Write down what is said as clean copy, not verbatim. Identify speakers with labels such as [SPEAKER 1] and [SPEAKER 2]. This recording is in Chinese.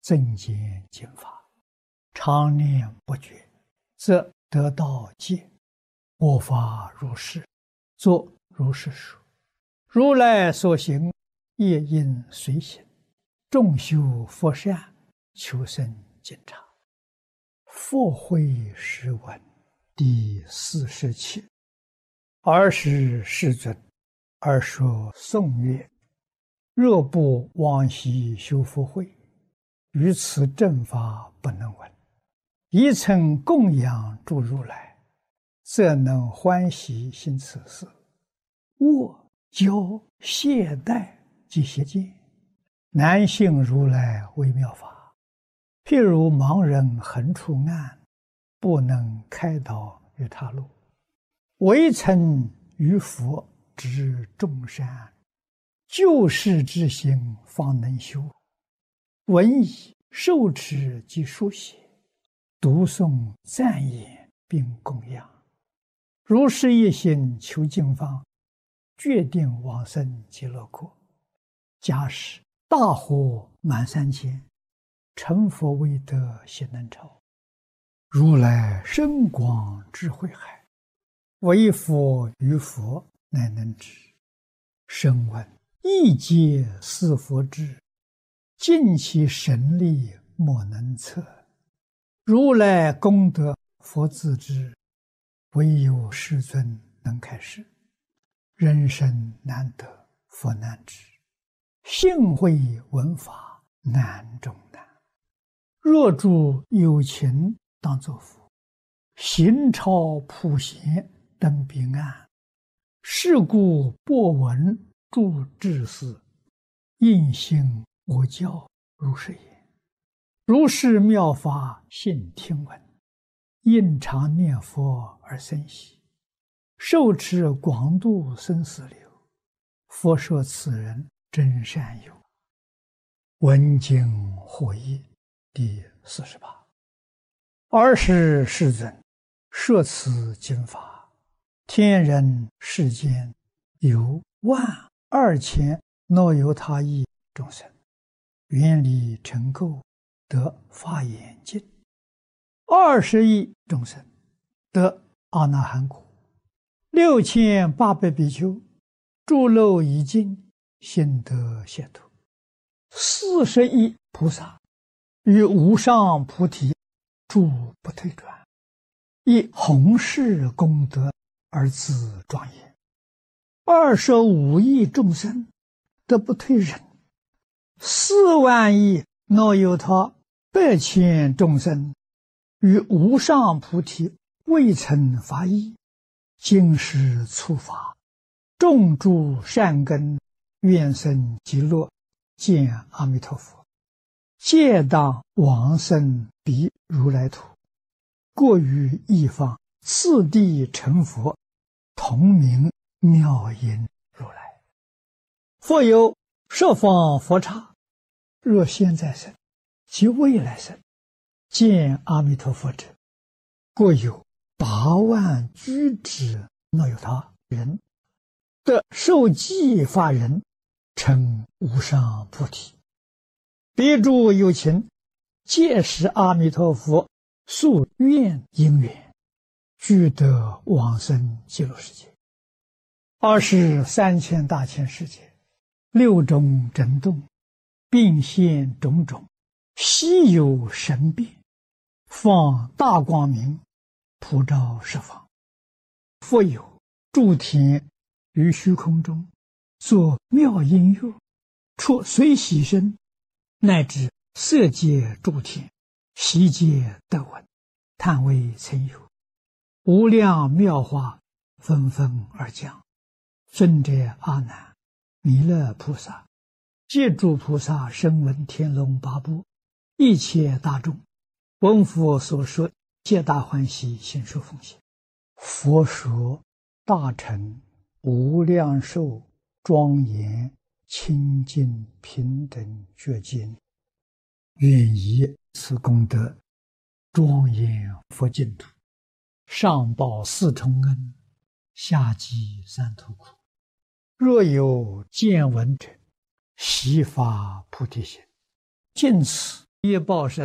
[SPEAKER 1] 增减经法，常念不绝，则得道戒。我法如是，作如是说。如来所行，业应随行。众修佛善，求生净察。佛慧诗文第47。尔时世尊，而说颂曰：若不往昔修福慧，于此正法不能闻。一曾供养诸如来，则能欢喜行此事。握教懈怠及邪见，难信如来微妙法。譬如盲人横出暗，不能开导于他路。唯曾于佛知众善，救世之行方能修。闻已受持及书写，读诵赞言并供养。如是一心求净方，决定往生极乐国。假使大火满三千，成佛未得悉能超。如来深广智慧海，唯佛于佛乃能知。声闻一皆似佛智，尽其神力莫能测。如来功德佛自知，唯有世尊能开示。人生难得佛难知，幸会闻法难中难。若诸有情当作佛，行超普贤登彼岸。是故播闻诸智士，应信我教如是言。如是妙法信听闻，应常念佛而生喜。受持广度生死流，佛说此人真善友。闻经获益第48。尔时世尊，摄此经法，天人世间有12000若有他意众生，愿力成垢，得法眼净。20亿众生得阿那含果。6800比丘诸漏已尽，心得解脱。40亿菩萨于无上菩提住不退转，以弘誓功德而自庄严。25亿众生得不退忍。4万亿若有他100千众生于无上菩提未曾发意，今时初发，种诸善根，愿生极乐，见阿弥陀佛，皆当往生彼如来土。过于一方，次第成佛，同名妙音如来。复有十方佛刹，若现在生及未来生，见阿弥陀佛者，过有8万居止若有他人，得受记法人，成无上菩提。彼诸有情，皆是阿弥陀佛宿愿因缘，俱得往生极乐世界。23千大千世界，6种震动，并现种种稀有神变，放大光明，普照十方。复有诸天于虚空中，作妙音乐，出随喜声，乃至色界诸天，悉皆得闻，叹为曾有。无量妙法纷纷而降。尊者阿难、弥勒菩萨、戒诸菩萨声闻天龙八部，一切大众，闻佛所说，皆大欢喜，心受奉献。佛说大乘无量寿庄严清净平等觉经，愿以此功德庄严佛净土，上报4重恩，下济3途苦。若有见闻者，悉发菩提心，尽此业报身